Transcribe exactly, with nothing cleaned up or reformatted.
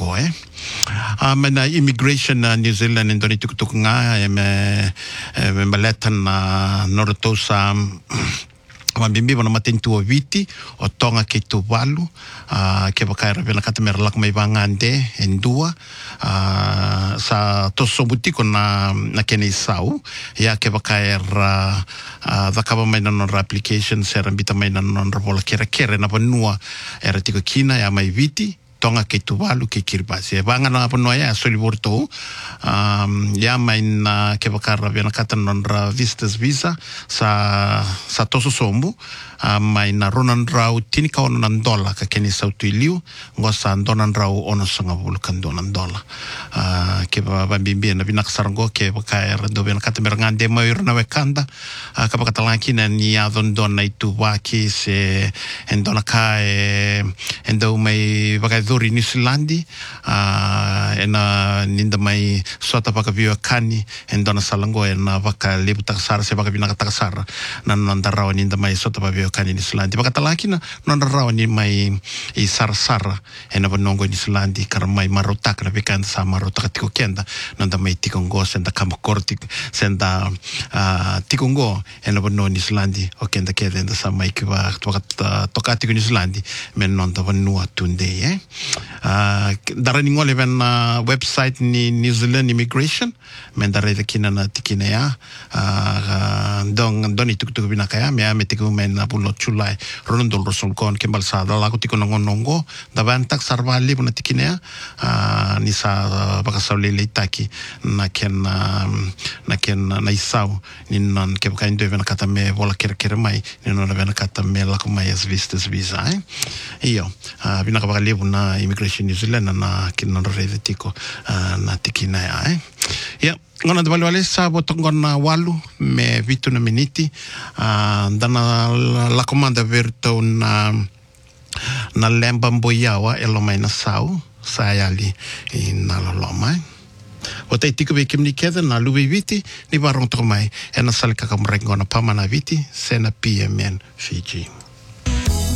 sarango eh a mena immigration na New Zealand in doni tukutuk nga e me me maleta na norto sa ma bimbi bona matentu o viti o tonga ke tu walu a ke baka ra vela katamera lak mai vangande en dua a sa to sobutiko na na kene sau ya ke baka ra a vakaba mai na non application sera bita mai na non rola kera kera na bonua era tiko kina ya mai viti tonga ke tu walu ke kiribasi vanga na pono ya soli borto um ya mai na ke baka ra vela katanon ra visitors visa sa sa toso sombu Uh, mai na ronan rau tini ka onan dola ka keni sautu iliu ngosa donan rau ono sanga vulkan donan dola uh, ke ba bimbi na binak sarango ke ba ka er do ben katemer ngande mair na wekanda uh, ka ba katalanki na ni adon dona itu waki se endona ka e endo mai ba ka duri New Zealandi uh, ena ninda mai sota ba ka vio kani endona salango ena ba ka lebu taksara se ba ka binak taksara na nanda rau ninda mai sota ba vio kani ni Islandi pakatalaki na nona rawa ni mai i sara-sara e na vanongo ni Islandi kara mai marotaka na pekanda sa marotaka tiko kenda nanda mai tikongo senda kamakor senda uh, tikongo e na vanongo ni Islandi o kenda keda enda sa mai kiwa toka tiko ni Islandi men nonda vanua tunde eh uh, dara ni ngole ven uh, website ni New Zealand Immigration men dara ida kina na tikina ya uh, dong doni tuk-tuk binakaya mea me tiko men na lo chulai rondo rosol kon kembal sa da lagu tiko nongo nongo da bantak sarvali bona tikinea uh, ni sa baka sa lele taki na ken uh, na ken na isau ni non ke baka inde vena kata me vola kere kere mai ni non vena kata me la kuma as vistas visa eh io uh, bina ka baka lebu na immigration New Zealand na ken non rede tiko uh, na tikinea eh yeah. Ngona de valwale sa botongon na walu me vitu na miniti uh, dana la comanda verto na na lemba mboyawa elo mai na sau sa yali na loloma o te tiko be kimni keda na luwe viti ni barong to mai e na salika kamrengo na pamana viti sena P M N Fiji.